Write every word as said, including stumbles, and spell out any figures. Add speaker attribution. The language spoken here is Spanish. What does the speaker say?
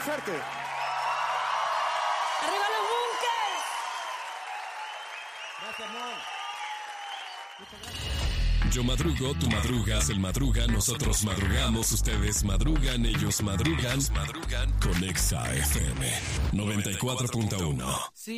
Speaker 1: suerte.
Speaker 2: ¡Arriba los Bunkers!
Speaker 1: Gracias, amor.
Speaker 3: Yo madrugo, tú madrugas, él madruga, nosotros madrugamos, ustedes madrugan, ellos madrugan, madrugan con Exa F M noventa y cuatro punto uno.